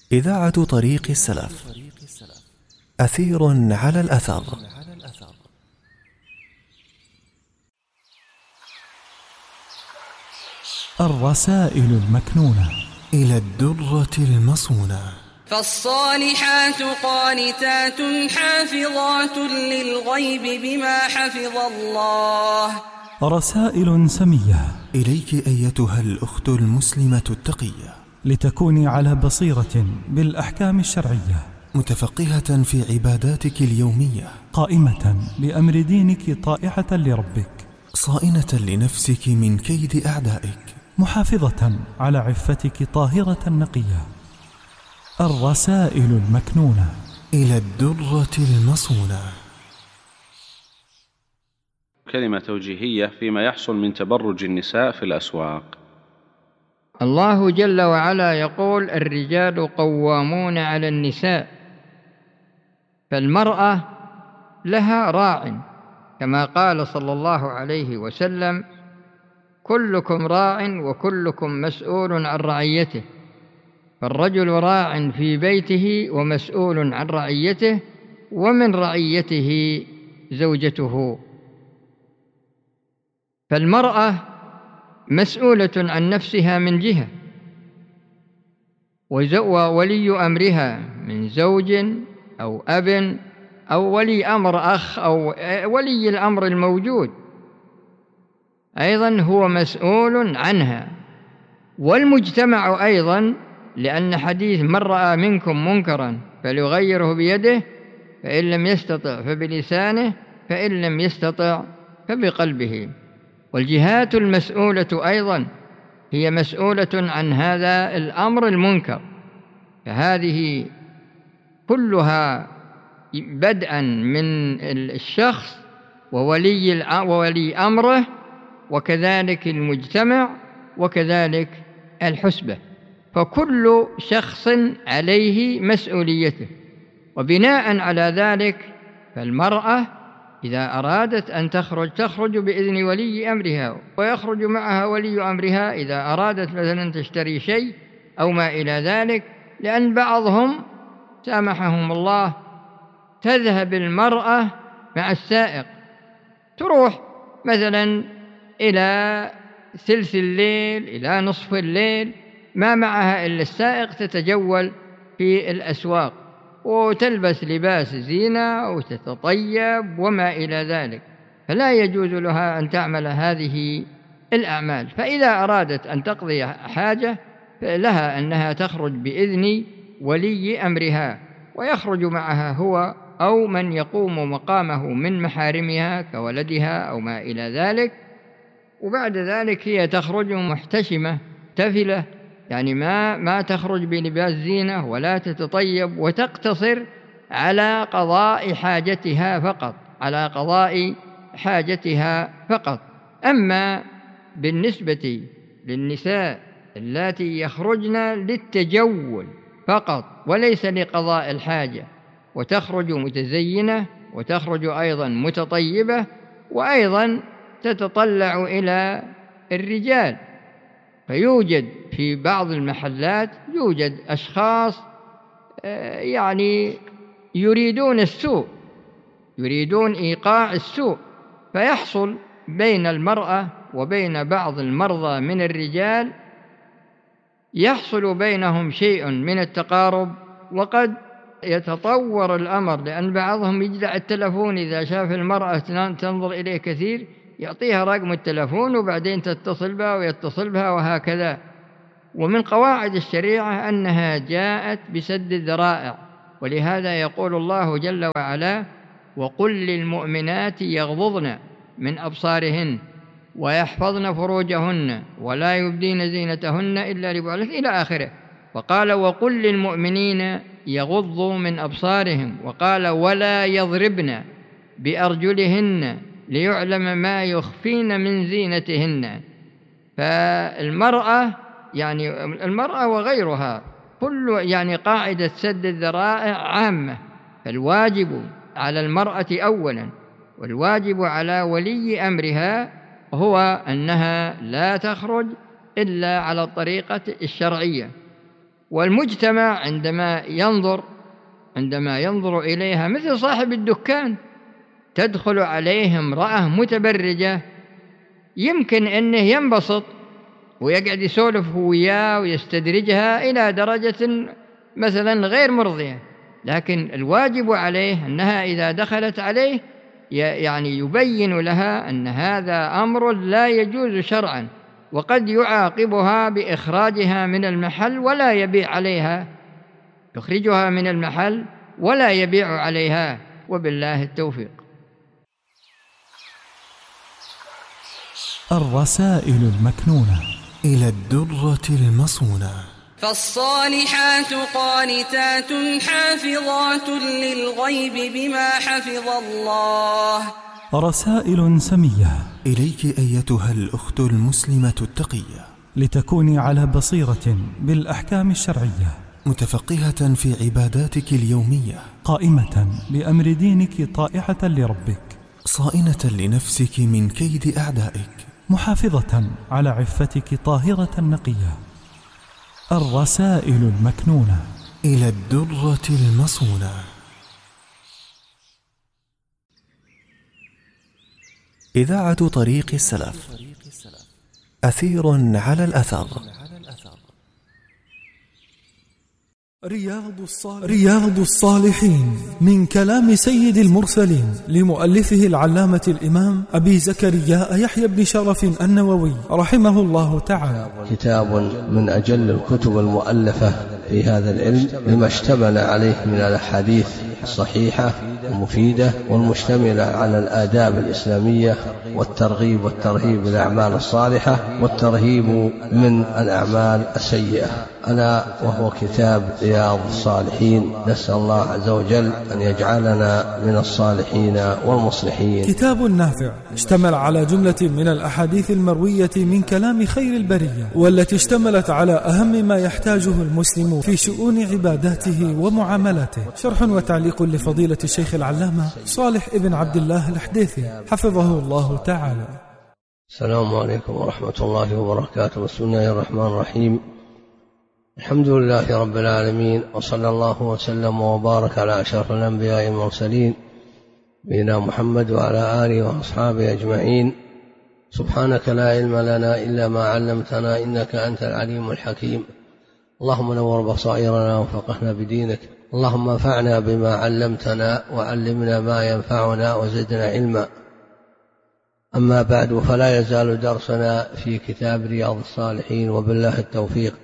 إذاعة طريق السلف. أثير على الأثر. الرسائل المكنونة إلى الدرة المصونة. فالصالحات قانتات حافظات للغيب بما حفظ الله. رسائل سمية إليك أيتها الأخت المسلمة التقية، لتكوني على بصيرة بالأحكام الشرعية، متفقهة في عباداتك اليومية، قائمة بأمر دينك، طائعة لربك، صائنة لنفسك من كيد أعدائك، محافظة على عفتك، طاهرة نقية. الرسائل المكنونة إلى الدرة المصونة. كلمة توجيهية فيما يحصل من تبرج النساء في الأسواق. الله جل وعلا يقول: الرجال قوامون على النساء. فالمرأة لها راع، كما قال صلى الله عليه وسلم: كلكم راع وكلكم مسؤول عن رعيته. فالرجل راع في بيته ومسؤول عن رعيته، ومن رعيته زوجته. فالمرأة مسؤولة عن نفسها من جهة، وولي أمرها من زوج أو أب أو ولي أمر أخ أو ولي الأمر الموجود أيضا هو مسؤول عنها. والمجتمع أيضا، لأن حديث: من رأى منكم منكرا فليغيره بيده، فإن لم يستطع فبلسانه، فإن لم يستطع فبقلبه. والجهات المسؤولة أيضا هي مسؤولة عن هذا الأمر المنكر. فهذه كلها بدءا من الشخص وولي أمره، وكذلك المجتمع، وكذلك الحسبة. فكل شخص عليه مسؤوليته. وبناء على ذلك فالمرأة إذا أرادت أن تخرج بإذن ولي أمرها، ويخرج معها ولي أمرها إذا أرادت مثلا تشتري شيء أو ما إلى ذلك. لأن بعضهم سامحهم الله تذهب المرأة مع السائق، تروح مثلا إلى ثلث الليل إلى نصف الليل، ما معها إلا السائق، تتجول في الأسواق وتلبس لباس زينة وتتطيب وما إلى ذلك. فلا يجوز لها أن تعمل هذه الأعمال. فإذا أرادت أن تقضي حاجة فلها أنها تخرج بإذن ولي أمرها، ويخرج معها هو أو من يقوم مقامه من محارمها كولدها أو ما إلى ذلك. وبعد ذلك هي تخرج محتشمة تفلة، يعني ما تخرج بلباس زينة ولا تتطيب، وتقتصر على قضاء حاجتها فقط. أما بالنسبة للنساء اللاتي يخرجن للتجول فقط وليس لقضاء الحاجة، وتخرج متزينة وتخرج أيضا متطيبة، وأيضا تتطلع إلى الرجال، فيوجد في بعض المحلات يوجد أشخاص يعني يريدون السوء، يريدون إيقاع السوء، فيحصل بين المرأة وبين بعض المرضى من الرجال، يحصل بينهم شيء من التقارب، وقد يتطور الأمر، لأن بعضهم يجدع التلفون إذا شاف المرأة تنظر إليه كثير يعطيها رقم التلفون وبعدين تتصل بها ويتصل بها وهكذا. ومن قواعد الشريعة أنها جاءت بسد الذرائع، ولهذا يقول الله جل وعلا: وقل للمؤمنات يغضضن من أبصارهن ويحفظن فروجهن ولا يبدين زينتهن إلا لبعولتهن إلى آخره. وقال: وقل للمؤمنين يغضوا من أبصارهم، وقال: ولا يضربن بأرجلهن ليعلم ما يخفين من زينتهن. فالمرأة المرأة وغيرها كل قاعدة سد الذرائع عامة. فالواجب على المرأة أولا، والواجب على ولي أمرها هو أنها لا تخرج إلا على الطريقة الشرعية. والمجتمع عندما ينظر إليها مثل صاحب الدكان، تدخل عليه امرأة متبرجة، يمكن أنه ينبسط ويقعد يسولف وياه ويستدرجها إلى درجة مثلا غير مرضية، لكن الواجب عليه أنها إذا دخلت عليه يعني يبين لها أن هذا أمر لا يجوز شرعا، وقد يعاقبها بإخراجها من المحل ولا يبيع عليها، يخرجها من المحل ولا يبيع عليها، وبالله التوفيق. الرسائل المكنونة إلى الدرة المصونة. فالصالحات قانتات حافظات للغيب بما حفظ الله. رسائل سمية إليك أيتها الأخت المسلمة التقية، لتكوني على بصيرة بالأحكام الشرعية، متفقهة في عباداتك اليومية، قائمة بأمر دينك طائعة لربك، صائنة لنفسك من كيد أعدائك، محافظة على عفتك طاهرة نقية. الرسائل المكنونة إلى الدرة المصونة. إذاعة طريق السلف، أثير على الأثر. رياض الصالحين من كلام سيد المرسلين لمؤلفه العلامة الإمام أبي زكريا يحيى بن شرف النووي رحمه الله تعالى. كتاب من أجل الكتب المؤلفة في هذا العلم، لما اشتمل عليه من الأحاديث الصحيحة المفيدة والمشتملة على الآداب الإسلامية والترغيب والترهيب بالأعمال الصالحة والترهيب من الأعمال السيئة، ألا وهو كتاب رياض الصالحين. نسأل الله عز وجل أن يجعلنا من الصالحين والمصلحين. كتاب نافع اشتمل على جملة من الأحاديث المروية من كلام خير البرية، والتي اشتملت على أهم ما يحتاجه المسلم في شؤون عباداته ومعاملاته. شرح وتعليق لفضيلة الشيخ العلامة صالح ابن عبد الله الحديثي حفظه الله تعالى. السلام عليكم ورحمة الله وبركاته. بسم الله الرحمن الرحيم. الحمد لله رب العالمين، وصلى الله وسلم وبارك على أشرف الأنبياء والمرسلين نبينا محمد وعلى آله وأصحابه أجمعين. سبحانك لا علم لنا إلا ما علمتنا إنك أنت العليم الحكيم. اللهم نور بصائرنا وفقهنا بدينك، اللهم انفعنا بما علمتنا وعلمنا ما ينفعنا وزدنا علما. أما بعد، فلا يزال درسنا في كتاب رياض الصالحين، وبالله التوفيق.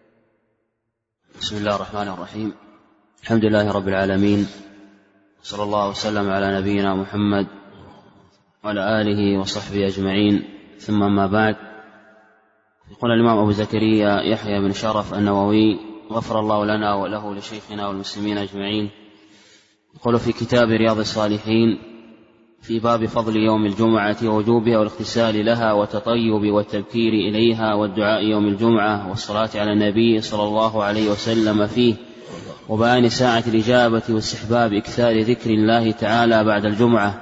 بسم الله الرحمن الرحيم. الحمد لله رب العالمين، صلى الله وسلم على نبينا محمد وعلى آله وصحبه أجمعين، ثم ما بعد. يقول الإمام أبو زكريا يحيى بن شرف النووي غفر الله لنا وله لشيخنا والمسلمين أجمعين، يقول في كتاب رياض الصالحين في باب فضل يوم الجمعة ووجوبها والاغتسال لها والتطيب والتبكير إليها والدعاء يوم الجمعة والصلاة على النبي صلى الله عليه وسلم فيه، وبيان ساعة الإجابة واستحباب إكثار ذكر الله تعالى بعد الجمعة.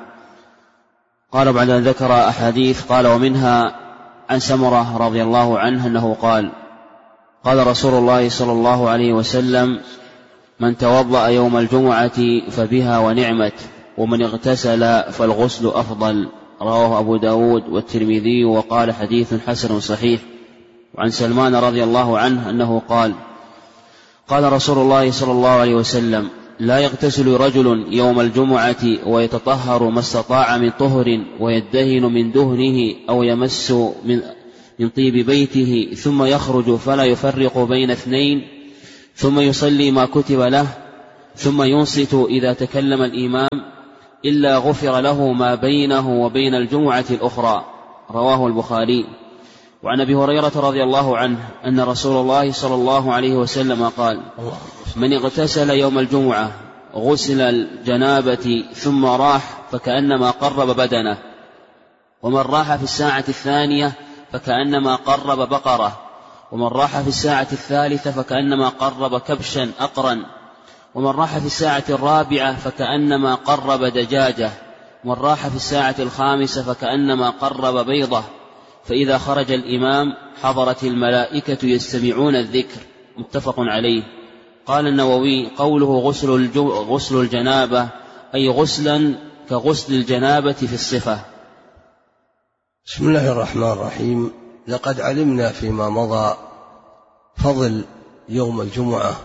قال بعد أن ذكر أحاديث، قال ومنها عن سمرة رضي الله عنه أنه قال قال رسول الله صلى الله عليه وسلم: من توضأ يوم الجمعة فبها ونعمت، ومن اغتسل فالغسل أفضل. رواه أبو داود والترمذي وقال حديث حسن صحيح. وعن سلمان رضي الله عنه أنه قال قال رسول الله صلى الله عليه وسلم: لا يغتسل رجل يوم الجمعة ويتطهر ما استطاع من طهر ويدهن من دهنه أو يمس من طيب بيته ثم يخرج فلا يفرق بين اثنين ثم يصلي ما كتب له ثم ينصت إذا تكلم الإمام إلا غفر له ما بينه وبين الجمعة الأخرى. رواه البخاري. وعن أبي هريرة رضي الله عنه أن رسول الله صلى الله عليه وسلم قال: من اغتسل يوم الجمعة غسل الجنابة ثم راح فكأنما قرب بدنه، ومن راح في الساعة الثانية فكأنما قرب بقرة، ومن راح في الساعة الثالثة فكأنما قرب كبشا أقرا، ومن راح في الساعة الرابعة فكأنما قرب دجاجة، ومن راح في الساعة الخامسة فكأنما قرب بيضة. فإذا خرج الإمام حضرت الملائكة يستمعون الذكر، متفق عليه. قال النووي: قوله غسل الجنابة أي غسلا كغسل الجنابة في الصفة. بسم الله الرحمن الرحيم. لقد علمنا فيما مضى فضل يوم الجمعة،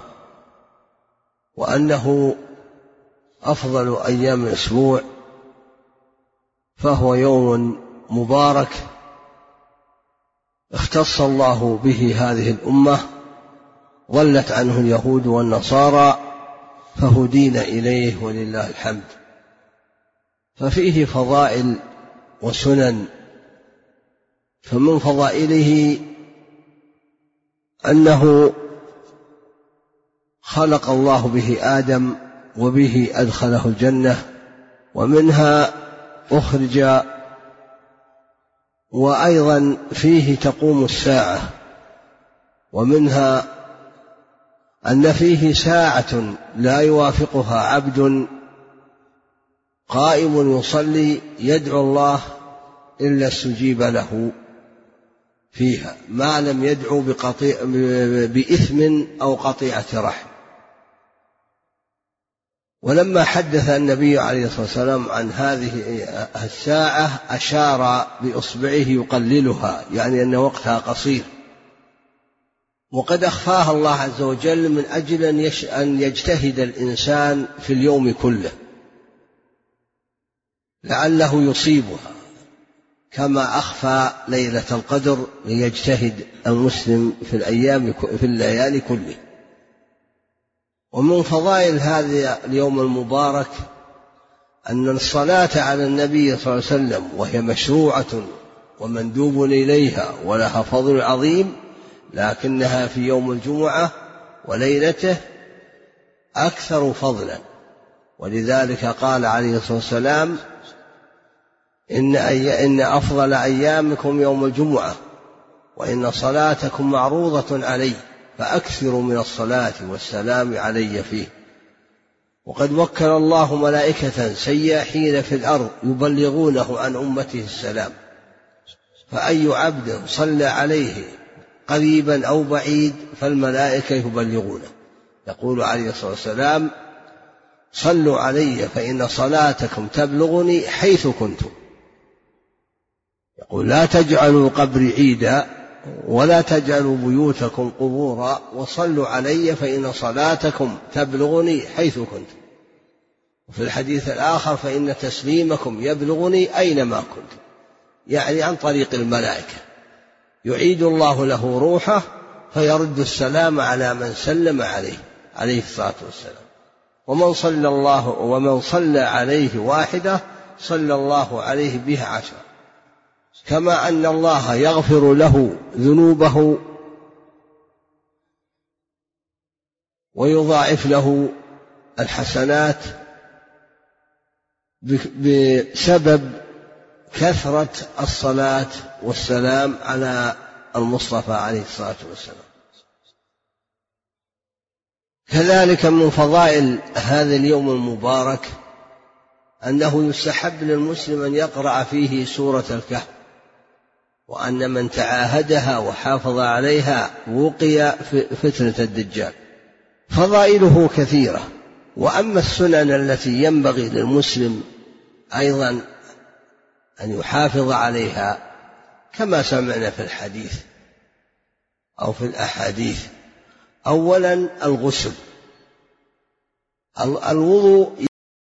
وأنه أفضل أيام الأسبوع، فهو يوم مبارك اختص الله به هذه الأمة، ضلت عنه اليهود والنصارى فهدينا إليه ولله الحمد. ففيه فضائل وسنن. فمن فضائله أنه خلق الله به آدم وبه أدخله الجنة، ومنها أخرج، وأيضا فيه تقوم الساعة، ومنها أن فيه ساعة لا يوافقها عبد قائم يصلي يدعو الله إلا استجيب له فيها، ما لم يدعو بإثم أو قطيعة رحم. ولما حدث النبي عليه الصلاة والسلام عن هذه الساعة أشار بإصبعه يقللها، يعني أن وقتها قصير، وقد أخفاها الله عز وجل من أجل أن يجتهد الإنسان في اليوم كله لعله يصيبها، كما أخفى ليلة القدر ليجتهد المسلم في الليالي كله. ومن فضائل هذا اليوم المبارك أن الصلاة على النبي صلى الله عليه وسلم، وهي مشروعة ومندوب إليها ولها فضل عظيم، لكنها في يوم الجمعة وليلته أكثر فضلا. ولذلك قال عليه الصلاة والسلام: إن أفضل أيامكم يوم الجمعة، وإن صلاتكم معروضة علي، فأكثروا من الصلاة والسلام علي فيه. وقد وكل الله ملائكة سياحين في الأرض يبلغونه عن أمته السلام، فأي عبد صلى عليه قريبا أو بعيد فالملائكة يبلغونه. يقول عليه الصلاة والسلام: صلوا علي فإن صلاتكم تبلغني حيث كنتم. يقول: لا تجعلوا قبري عيدا ولا تجعلوا بيوتكم قبورا، وصلوا علي فإن صلاتكم تبلغني حيث كنتم. وفي الحديث الآخر: فإن تسليمكم يبلغني أينما كنتم، يعني عن طريق الملائكة. يعيد الله له روحه فيرد السلام على من سلم عليه الصلاة والسلام. ومن صلى عليه واحدة صلى الله عليه بها 10. كما أن الله يغفر له ذنوبه ويضاعف له الحسنات بسبب كثرة الصلاة والسلام على المصطفى عليه الصلاة والسلام. كذلك من فضائل هذا اليوم المبارك أنه يستحب للمسلم أن يقرأ فيه سورة الكهف، وأن من تعاهدها وحافظ عليها وقي فتنة الدجال. فضائله كثيرة. وأما السنن التي ينبغي للمسلم أيضا أن يحافظ عليها كما سمعنا في الحديث أو في الأحاديث: أولا الغسل، الوضوء